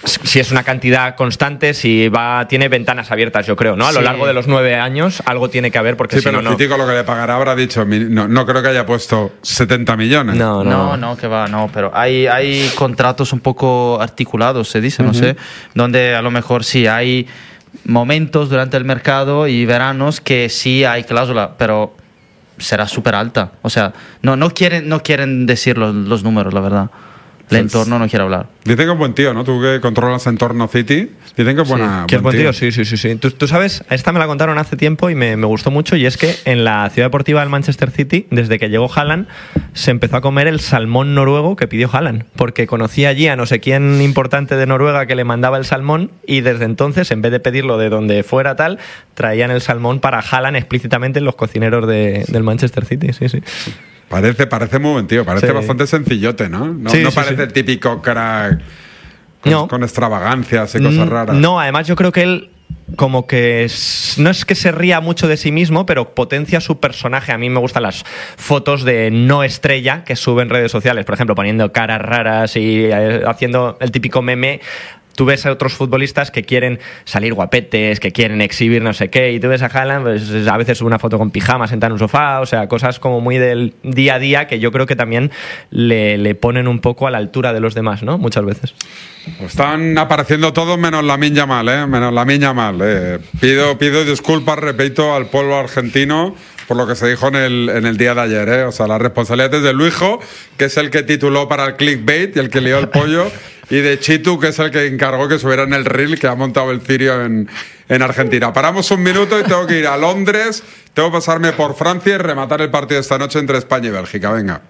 [SPEAKER 2] si es una cantidad constante, si tiene ventanas abiertas, yo creo, ¿no? A lo largo de los 9 años algo tiene que haber, porque
[SPEAKER 1] sí, pero el City con lo que le pagará habrá dicho, no creo que haya puesto 70 millones.
[SPEAKER 3] No, que va, no, pero hay contratos un poco articulados, se dice, no sé, donde a lo mejor sí hay momentos durante el mercado y veranos que sí hay cláusula, pero será súper alta. O sea, no quieren decir los números, la verdad. El entorno no quiere hablar.
[SPEAKER 1] Dicen que es buen tío, ¿no? Tú que controlas entorno City, dicen que es buena.
[SPEAKER 2] Que es buen tío, sí. Tú sabes, esta me la contaron hace tiempo y me gustó mucho, y es que en la ciudad deportiva del Manchester City, desde que llegó Haaland, se empezó a comer el salmón noruego que pidió Haaland, porque conocía allí a no sé quién importante de Noruega que le mandaba el salmón, y desde entonces, en vez de pedirlo de donde fuera tal, traían el salmón para Haaland explícitamente en los cocineros del Manchester City, sí.
[SPEAKER 1] Parece muy buen tío, parece bastante sencillote, ¿no? No parece el típico crack con extravagancias y cosas raras.
[SPEAKER 2] No, además yo creo que él como que no es que se ría mucho de sí mismo, pero potencia su personaje. A mí me gustan las fotos de no estrella que sube en redes sociales, por ejemplo, poniendo caras raras y haciendo el típico meme. Tú ves a otros futbolistas que quieren salir guapetes, que quieren exhibir no sé qué, y tú ves a Haaland, pues a veces sube una foto con pijama sentada en un sofá, o sea, cosas como muy del día a día que yo creo que también le ponen un poco a la altura de los demás, ¿no? Muchas veces.
[SPEAKER 1] Están apareciendo todos menos Lamine Yamal, menos Lamine Yamal. Pido disculpas, repito, al pueblo argentino por lo que se dijo en el día de ayer, O sea, la responsabilidad es de Luijo, que es el que tituló para el clickbait y el que lió el pollo, y de Chitu, que es el que encargó que subiera en el reel que ha montado el cirio en Argentina. Paramos un minuto y tengo que ir a Londres, tengo que pasarme por Francia y rematar el partido de esta noche entre España y Bélgica. Venga.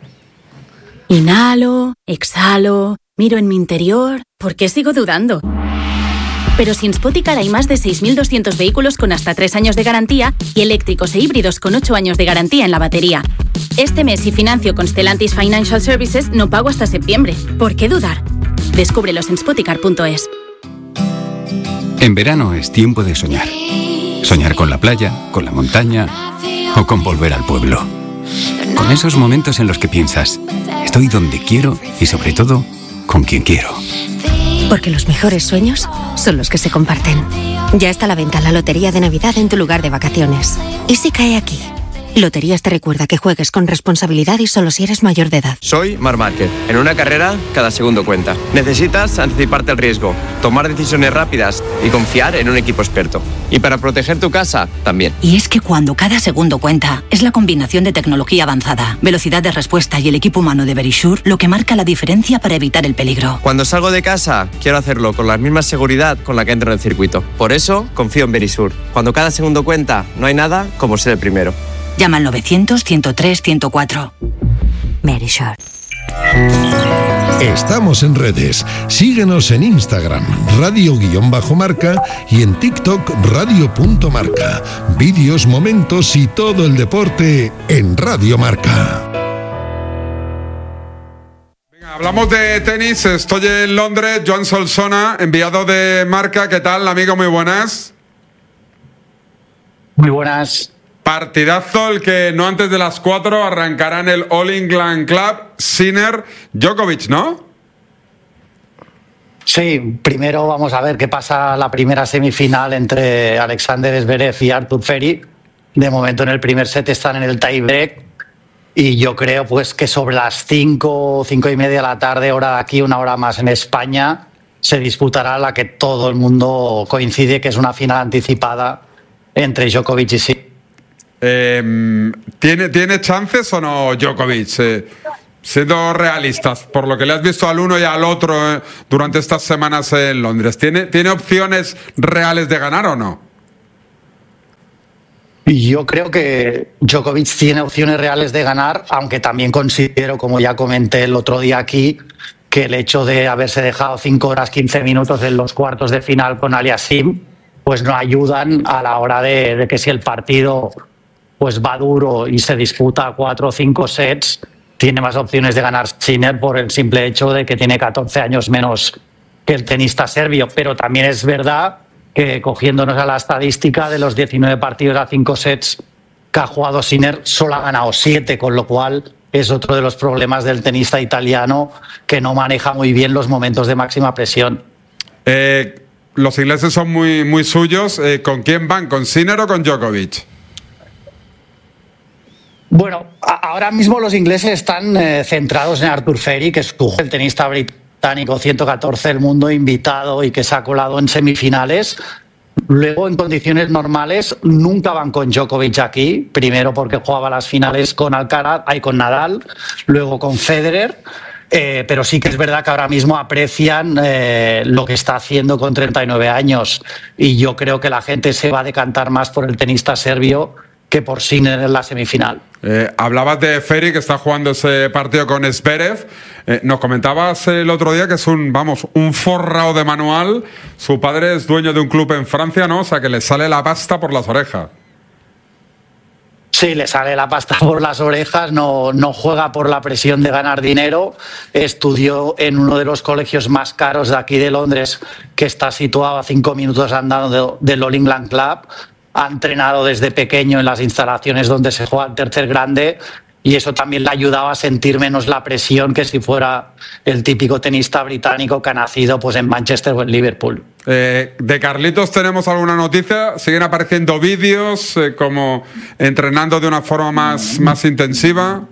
[SPEAKER 13] Inhalo, exhalo, miro en mi interior. ¿Por qué sigo dudando? Pero si en Spoticar hay más de 6.200 vehículos con hasta 3 años de garantía y eléctricos e híbridos con 8 años de garantía en la batería. Este mes, si financio con Stellantis Financial Services, no pago hasta septiembre. ¿Por qué dudar? Descúbrelos en Spoticar.es.
[SPEAKER 14] En verano es tiempo de soñar. Soñar con la playa, con la montaña o con volver al pueblo. Con esos momentos en los que piensas, estoy donde quiero y sobre todo, con quien quiero.
[SPEAKER 15] Porque los mejores sueños son los que se comparten. Ya está a la venta la Lotería de Navidad en tu lugar de vacaciones. ¿Y si cae aquí? Loterías te recuerda que juegues con responsabilidad y solo si eres mayor de edad.
[SPEAKER 16] Soy Marc Márquez. En una carrera, cada segundo cuenta. Necesitas anticiparte al riesgo, tomar decisiones rápidas y confiar en un equipo experto. Y para proteger tu casa, también.
[SPEAKER 17] Y es que cuando cada segundo cuenta, es la combinación de tecnología avanzada, velocidad de respuesta y el equipo humano de Verisure lo que marca la diferencia para evitar el peligro.
[SPEAKER 16] Cuando salgo de casa, quiero hacerlo con la misma seguridad con la que entro en el circuito. Por eso, confío en Verisure. Cuando cada segundo cuenta, no hay nada como ser el primero.
[SPEAKER 17] Llama al 900-103-104.
[SPEAKER 15] Verisure.
[SPEAKER 18] Estamos en redes. Síguenos en Instagram, radio_marca, y en TikTok, radio.marca. Vídeos, momentos y todo el deporte en Radio Marca.
[SPEAKER 1] Hablamos de tenis, estoy en Londres. Joan Solsona, enviado de Marca. ¿Qué tal, amigo? Muy buenas.
[SPEAKER 19] Muy buenas.
[SPEAKER 1] Partidazo el que no antes de las 4 arrancará en el All England Club Sinner Djokovic, ¿no?
[SPEAKER 19] Sí, primero vamos a ver qué pasa la primera semifinal entre Alexander Zverev y Artur Ferry. De momento en el primer set están en el tiebreak y yo creo pues que sobre las 5:30 de la tarde, hora de aquí, una hora más en España, se disputará la que todo el mundo coincide que es una final anticipada entre Djokovic y Sinner.
[SPEAKER 1] ¿Tiene chances o no Djokovic? Siendo realistas, por lo que le has visto al uno y al otro durante estas semanas en Londres, ¿tiene opciones reales de ganar o no?
[SPEAKER 19] Yo creo que Djokovic tiene opciones reales de ganar, aunque también considero, como ya comenté el otro día aquí, que el hecho de haberse dejado 5 horas 15 minutos en los cuartos de final con Aliassime, pues no ayudan a la hora de que si el partido pues va duro y se disputa 4 o 5 sets, tiene más opciones de ganar Sinner por el simple hecho de que tiene 14 años menos que el tenista serbio. Pero también es verdad que, cogiéndonos a la estadística, de los 19 partidos a 5 sets que ha jugado Sinner, solo ha ganado 7, con lo cual es otro de los problemas del tenista italiano, que no maneja muy bien los momentos de máxima presión.
[SPEAKER 1] Los ingleses son muy, muy suyos. ¿Con quién van? ¿Con Sinner o con Djokovic?
[SPEAKER 19] Bueno, ahora mismo los ingleses están centrados en Arthur Feri, que es el tenista británico 114 del mundo, invitado y que se ha colado en semifinales. Luego, en condiciones normales, nunca van con Djokovic aquí. Primero porque jugaba las finales con con Nadal, luego con Federer. Pero sí que es verdad que ahora mismo aprecian lo que está haciendo con 39 años. Y yo creo que la gente se va a decantar más por el tenista serbio que por Sinner en la semifinal.
[SPEAKER 1] Hablabas de Feri, que está jugando ese partido con Zverev. Nos comentabas el otro día que es un forrao de manual. Su padre es dueño de un club en Francia, ¿no? O sea, que le sale la pasta por las orejas.
[SPEAKER 19] Sí, le sale la pasta por las orejas, no juega por la presión de ganar dinero. Estudió en uno de los colegios más caros de aquí de Londres, que está situado a 5 minutos andando del All England Club. Ha entrenado desde pequeño en las instalaciones donde se juega el tercer grande y eso también le ha ayudado a sentir menos la presión que si fuera el típico tenista británico que ha nacido pues en Manchester o en Liverpool.
[SPEAKER 1] De Carlitos tenemos alguna noticia. Siguen apareciendo vídeos como entrenando de una forma más intensiva.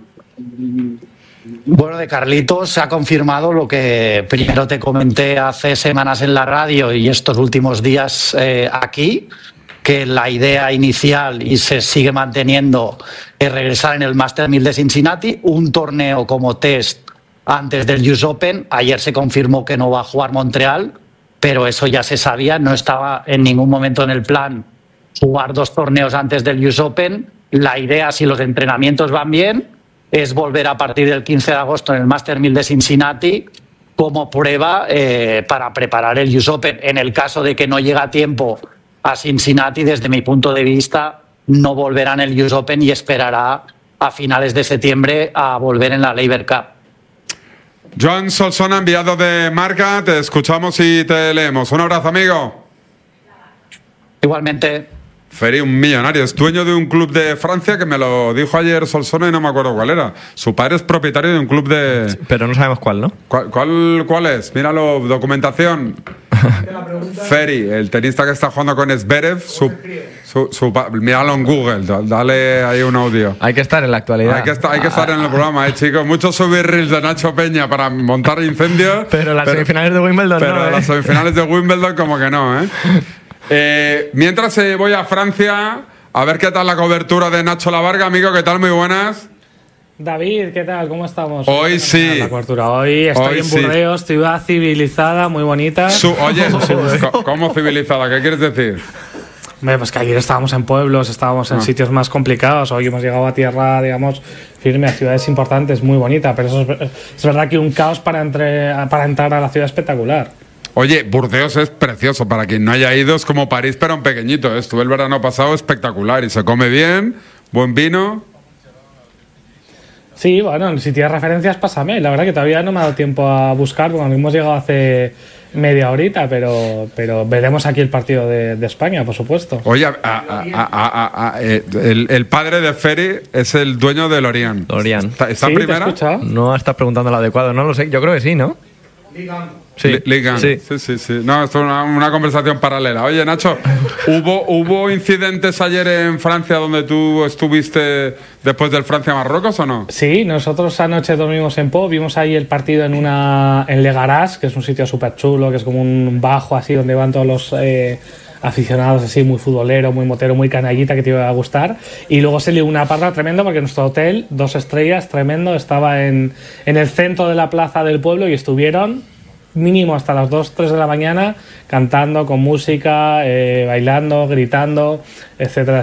[SPEAKER 19] Bueno, de Carlitos se ha confirmado lo que primero te comenté hace semanas en la radio y estos últimos días aquí, que la idea inicial y se sigue manteniendo es regresar en el Master 1000 de Cincinnati, un torneo como test antes del US Open. Ayer se confirmó que no va a jugar Montreal, pero eso ya se sabía, no estaba en ningún momento en el plan jugar 2 torneos antes del US Open. La idea, si los entrenamientos van bien, es volver a partir del 15 de agosto en el Master 1000 de Cincinnati como prueba para preparar el US Open. En el caso de que no llegue a tiempo a Cincinnati, desde mi punto de vista, no volverá en el US Open y esperará a finales de septiembre a volver en la Laver Cup.
[SPEAKER 1] Joan Solsona, enviado de Marca, te escuchamos y te leemos. Un abrazo, amigo.
[SPEAKER 19] Igualmente.
[SPEAKER 1] Feri, un millonario, es dueño de un club de Francia que me lo dijo ayer Solsona y no me acuerdo cuál era. Su padre es propietario de un club de...
[SPEAKER 2] Pero no sabemos cuál, ¿no?
[SPEAKER 1] ¿Cuál es? Míralo, documentación. Feri, el tenista que está jugando con Zverev, míralo en Google, dale ahí un audio.
[SPEAKER 2] Hay que estar en la actualidad.
[SPEAKER 1] Hay que estar en el programa, chicos. Muchos subir reels de Nacho Peña para montar incendios.
[SPEAKER 2] Pero las semifinales de Wimbledon
[SPEAKER 1] pero
[SPEAKER 2] no,
[SPEAKER 1] las semifinales de Wimbledon como que no, mientras voy a Francia a ver qué tal la cobertura de Nacho Lavarga. Amigo, ¿qué tal? Muy buenas.
[SPEAKER 20] David, ¿qué tal? ¿Cómo estamos?
[SPEAKER 1] Hoy sí.
[SPEAKER 20] La cobertura. Hoy estoy en Burdeos, ciudad civilizada, muy bonita.
[SPEAKER 1] Oye, ¿cómo civilizada? ¿Qué quieres decir?
[SPEAKER 20] Pues que ayer estábamos en pueblos, estábamos en sitios más complicados. Hoy hemos llegado a tierra, digamos, firme, a ciudades importantes, muy bonita. Pero eso es verdad que un caos para entrar a la ciudad espectacular.
[SPEAKER 1] Oye, Burdeos es precioso. Para quien no haya ido, es como París, pero en pequeñito. Estuve el verano pasado espectacular y se come bien, buen vino.
[SPEAKER 20] Sí, bueno, si tienes referencias, pásame. La verdad que todavía no me ha dado tiempo a buscar, porque hemos llegado hace media horita, pero veremos aquí el partido de España, por supuesto.
[SPEAKER 1] Oye, el padre de Feri es el dueño de Lorient. ¿Está
[SPEAKER 20] ¿Sí?
[SPEAKER 1] en primera?
[SPEAKER 20] ¿Te he escuchado?
[SPEAKER 2] No está preguntando lo adecuado, no lo sé. Yo creo que sí, ¿no? Sí.
[SPEAKER 1] Sí. No, esto es una conversación paralela. Oye, Nacho, ¿hubo incidentes ayer en Francia donde tú estuviste después del Francia-Marruecos o no?
[SPEAKER 20] Sí, nosotros anoche dormimos en Pau, vimos ahí el partido en Le Garage, que es un sitio súper chulo, que es como un bajo así donde van todos los aficionados así, muy futbolero, muy motero, muy canallita, que te iba a gustar. Y luego se lió una parra tremenda porque nuestro hotel, 2 estrellas, tremendo, estaba en el centro de la plaza del pueblo y estuvieron mínimo hasta las 2, 3 de la mañana cantando con música, bailando, gritando, etcétera.